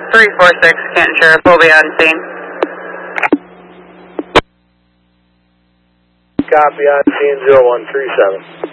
346, Canton Sheriff will be on scene. Copy, on scene 0137.